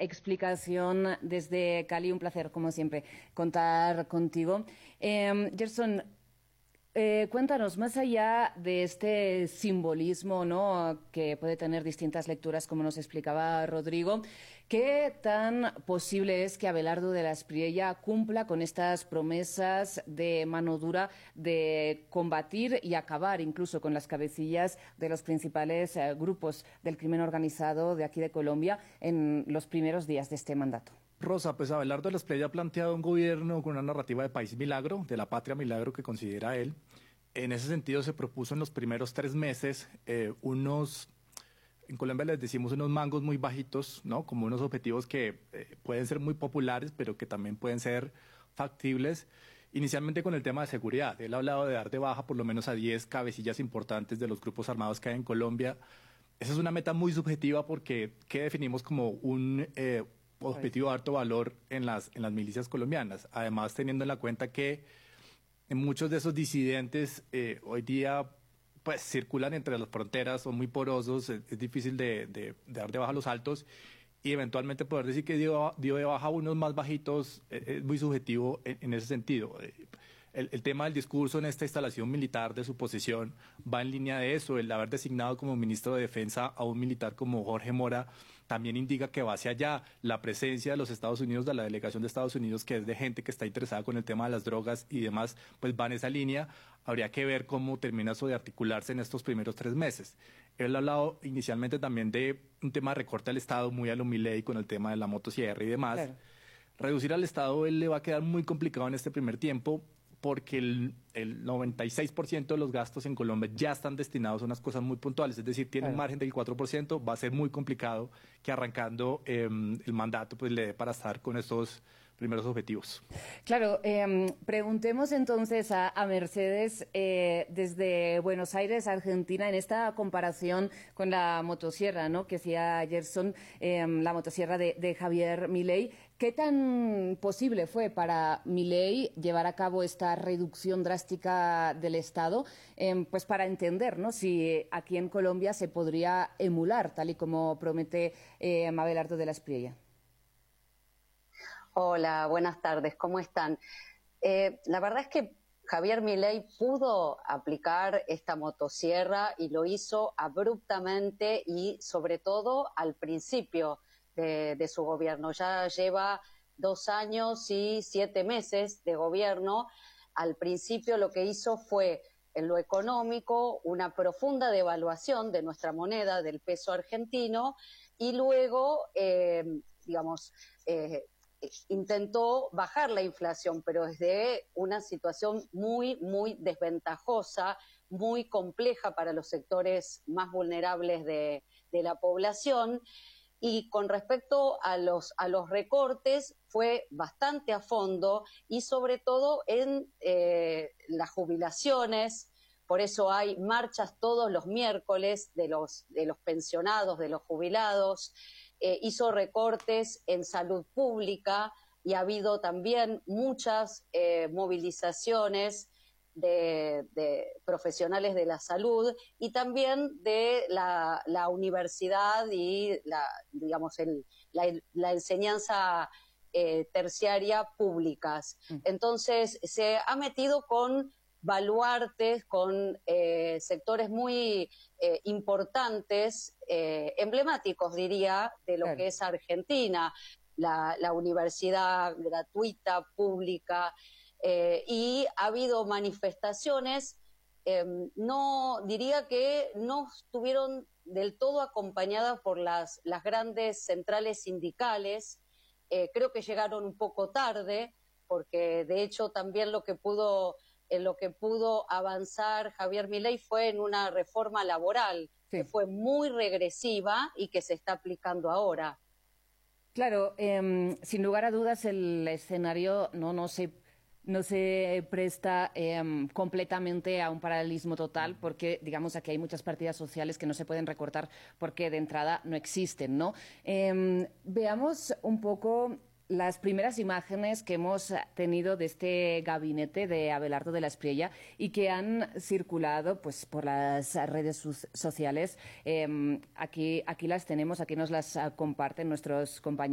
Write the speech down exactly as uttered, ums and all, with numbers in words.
explicación desde Cali. Un placer, como siempre, contar contigo. Eh, Gerson, Eh, cuéntanos, más allá de este simbolismo, ¿no?, que puede tener distintas lecturas, como nos explicaba Rodrigo, ¿qué tan posible es que Abelardo de la Espriella cumpla con estas promesas de mano dura de combatir y acabar incluso con las cabecillas de los principales eh, grupos del crimen organizado de aquí de Colombia en los primeros días de este mandato? Rosa, pues Abelardo de la Espriella ha planteado un gobierno con una narrativa de país milagro, de la patria milagro que considera él. En ese sentido se propuso en los primeros tres meses eh, unos, en Colombia les decimos unos mangos muy bajitos, ¿no? Como unos objetivos que eh, pueden ser muy populares, pero que también pueden ser factibles. Inicialmente con el tema de seguridad. Él ha hablado de dar de baja por lo menos a diez cabecillas importantes de los grupos armados que hay en Colombia. Esa es una meta muy subjetiva porque ¿qué definimos como un Eh, objetivo de alto valor en las, en las milicias colombianas? Además, teniendo en la cuenta que muchos de esos disidentes eh, hoy día pues circulan entre las fronteras, son muy porosos, es, es difícil de, de, de dar de baja a los altos y eventualmente poder decir que dio, dio de baja a unos más bajitos eh, es muy subjetivo en, en ese sentido. Eh, El, el tema del discurso en esta instalación militar de su posición va en línea de eso. El haber designado como ministro de Defensa a un militar como Jorge Mora también indica que va hacia allá. La presencia de los Estados Unidos, de la delegación de Estados Unidos, que es de gente que está interesada con el tema de las drogas y demás, pues va en esa línea. Habría que ver cómo termina eso de articularse en estos primeros tres meses. Él ha hablado inicialmente también de un tema de recorte al Estado, muy a lo Milei con el tema de la motosierra y demás. Claro. Reducir al Estado él le va a quedar muy complicado en este primer tiempo, porque el, el noventa y seis por ciento de los gastos en Colombia ya están destinados a unas cosas muy puntuales, es decir, tiene claro. un margen del cuatro por ciento, va a ser muy complicado que arrancando eh, el mandato pues le dé para estar con estos primeros objetivos. Claro, eh, preguntemos entonces a, a Mercedes eh, desde Buenos Aires, Argentina, en esta comparación con la motosierra, ¿no?, que hacía Gerson, eh, la motosierra de, de Javier Milei. ¿Qué tan posible fue para Milei llevar a cabo esta reducción drástica del Estado? Eh, pues para entender, ¿no?, si aquí en Colombia se podría emular, tal y como promete eh, Abelardo de la Espriella. Hola, buenas tardes, ¿cómo están? Eh, la verdad es que Javier Milei pudo aplicar esta motosierra y lo hizo abruptamente y sobre todo al principio de, de su gobierno. Ya lleva dos años y siete meses de gobierno. Al principio lo que hizo fue, en lo económico, una profunda devaluación de nuestra moneda, del peso argentino, y luego, eh, digamos, eh, intentó bajar la inflación, pero desde una situación muy, muy desventajosa, muy compleja para los sectores más vulnerables de, de la población. Y con respecto a los, a los recortes, fue bastante a fondo y sobre todo en eh, las jubilaciones. Por eso hay marchas todos los miércoles de los, de los pensionados, de los jubilados. Eh, hizo recortes en salud pública y ha habido también muchas eh, movilizaciones de, de profesionales de la salud y también de la, la universidad y la, digamos, el, la, la enseñanza eh, terciaria públicas. Entonces se ha metido con baluartes, con eh, sectores muy eh, importantes, eh, emblemáticos, diría, de lo claro. que es Argentina, la, la universidad gratuita, pública, eh, y ha habido manifestaciones, eh, no diría que no estuvieron del todo acompañadas por las, las grandes centrales sindicales, eh, creo que llegaron un poco tarde, porque de hecho también lo que pudo... en lo que pudo avanzar Javier Milei fue en una reforma laboral, sí. que fue muy regresiva y que se está aplicando ahora. Claro, eh, sin lugar a dudas el escenario no, no se... no se presta eh, completamente a un paralelismo total porque, digamos, aquí hay muchas partidas sociales que no se pueden recortar porque de entrada no existen, ¿no? Eh, veamos un poco las primeras imágenes que hemos tenido de este gabinete de Abelardo de la Espriella y que han circulado pues por las redes sociales. Eh, aquí, aquí las tenemos, aquí nos las comparten nuestros compañeros.